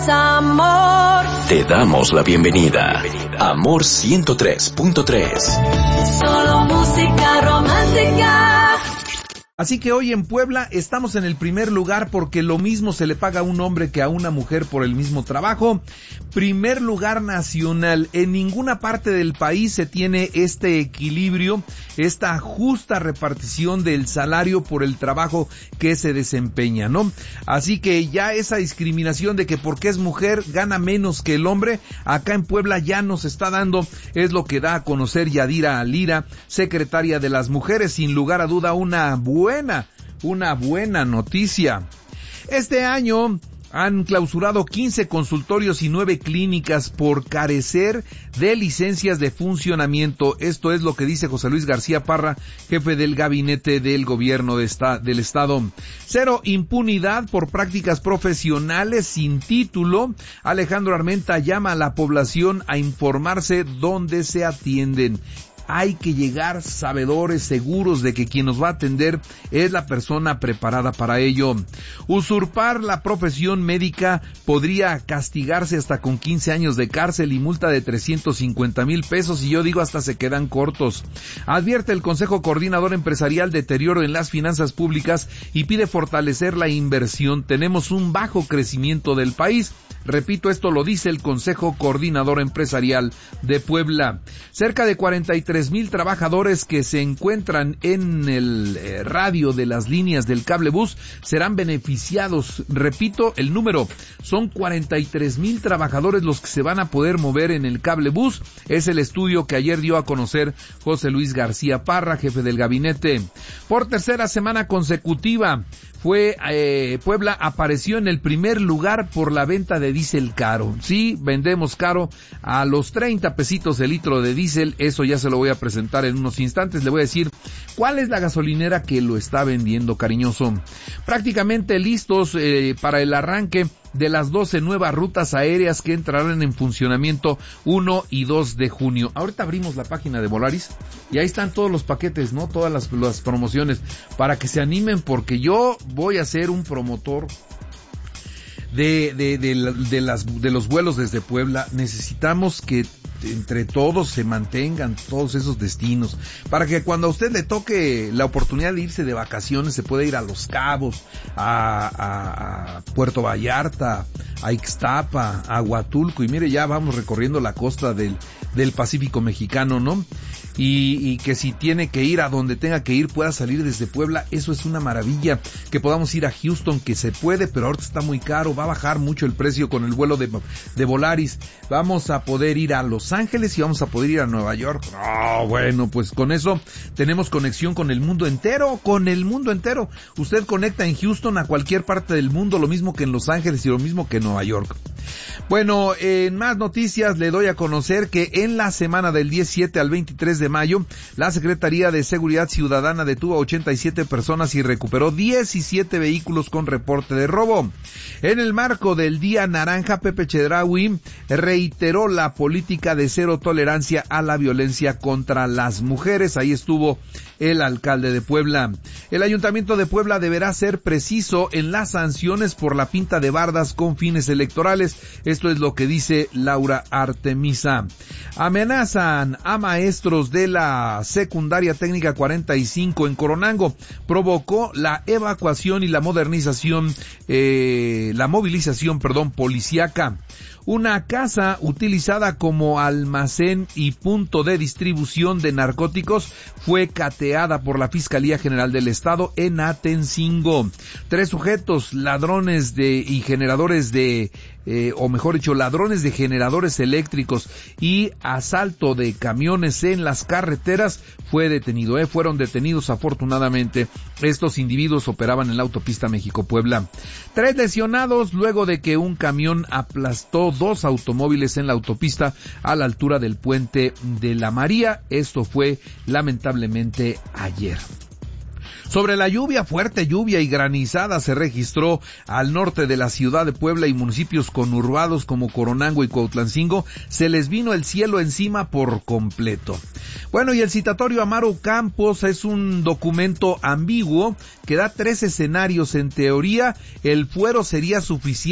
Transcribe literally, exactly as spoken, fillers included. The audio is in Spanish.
Amor. Te damos la bienvenida. Amor ciento tres punto tres. Solo música romántica. Así que hoy en Puebla estamos en el primer lugar porque lo mismo se le paga a un hombre que a una mujer por el mismo trabajo. Primer lugar nacional. En ninguna parte del país se tiene este equilibrio, esta justa repartición del salario por el trabajo que se desempeña, ¿no? Así que ya esa discriminación de que porque es mujer gana menos que el hombre, acá en Puebla ya nos está dando, es lo que da a conocer Yadira Lira, secretaria de las mujeres, sin lugar a duda una buena Buena, una buena noticia. Este año han clausurado quince consultorios y nueve clínicas por carecer de licencias de funcionamiento. Esto es lo que dice José Luis García Parra, jefe del gabinete del gobierno de esta, del estado. Cero impunidad por prácticas profesionales sin título. Alejandro Armenta llama a la población a informarse dónde se atienden. Hay que llegar sabedores, seguros de que quien nos va a atender es la persona preparada para ello. Usurpar la profesión médica podría castigarse hasta con quince años de cárcel y multa de trescientos cincuenta mil pesos, y yo digo hasta se quedan cortos. Advierte el Consejo Coordinador Empresarial deterioro en las finanzas públicas y pide fortalecer la inversión. Tenemos un bajo crecimiento del país. Repito, esto lo dice el Consejo Coordinador Empresarial de Puebla. Cerca de cuarenta y tres mil trabajadores que se encuentran en el eh, radio de las líneas del cablebús serán beneficiados. Repito, el número son cuarenta y tres mil trabajadores los que se van a poder mover en el cablebús. Es el estudio que ayer dio a conocer José Luis García Parra, jefe del gabinete. Por tercera semana consecutiva, fue eh, Puebla apareció en el primer lugar por la venta de diésel caro. Sí, vendemos caro a los treinta pesitos el litro de diésel. Eso ya se lo voy a presentar en unos instantes. Le voy a decir cuál es la gasolinera que lo está vendiendo, cariñoso. Prácticamente listos eh, para el arranque de las doce nuevas rutas aéreas que entrarán en funcionamiento uno y dos de junio. Ahorita abrimos la página de Volaris y ahí están todos los paquetes, ¿no? Todas las, las promociones para que se animen, porque yo voy a ser un promotor de, de, de, de, las, de los vuelos desde Puebla. Necesitamos que entre todos se mantengan todos esos destinos, para que cuando a usted le toque la oportunidad de irse de vacaciones, se pueda ir a Los Cabos, a, a, a Puerto Vallarta, a Ixtapa, a Huatulco, y mire, ya vamos recorriendo la costa del, del Pacífico mexicano, ¿no? Y, y que si tiene que ir a donde tenga que ir, pueda salir desde Puebla. Eso es una maravilla. Que podamos ir a Houston, que se puede, pero ahorita está muy caro, va a bajar mucho el precio con el vuelo de, de Volaris. Vamos a poder ir a Los Ángeles y vamos a poder ir a Nueva York. Oh, bueno, pues con eso tenemos conexión con el mundo entero, con el mundo entero. Usted conecta en Houston a cualquier parte del mundo, lo mismo que en Los Ángeles y lo mismo que en Nueva York. Bueno, en más noticias le doy a conocer que en la semana del diecisiete al veintitrés de mayo, la Secretaría de Seguridad Ciudadana detuvo a ochenta y siete personas y recuperó diecisiete vehículos con reporte de robo. En el marco del Día Naranja, Pepe Chedraui reiteró la política de cero tolerancia a la violencia contra las mujeres. Ahí estuvo el alcalde de Puebla. El Ayuntamiento de Puebla deberá ser preciso en las sanciones por la pinta de bardas con fines electorales. Esto es lo que dice Laura Artemisa. Amenazan a maestros de la Secundaria Técnica cuarenta y cinco en Coronango. Provocó la evacuación y la modernización, eh, la movilización, perdón, policíaca. Una casa utilizada como almacén y punto de distribución de narcóticos fue cateada por la Fiscalía General del Estado en Atencingo. Tres sujetos, ladrones de y generadores de, eh, o mejor dicho, ladrones de generadores eléctricos y asalto de camiones en las carreteras, fue detenido, eh, fueron detenidos afortunadamente. Estos individuos operaban en la autopista México-Puebla. Tres lesionados luego de que un camión aplastó dos automóviles en la autopista a la altura del puente de la María. Esto fue lamentablemente ayer. Sobre la lluvia, fuerte lluvia y granizada se registró al norte de la ciudad de Puebla y municipios conurbados como Coronango y Cuautlancingo. Se les vino el cielo encima por completo. Bueno, y el citatorio Amaro Campos es un documento ambiguo que da tres escenarios. En teoría, el fuero sería suficiente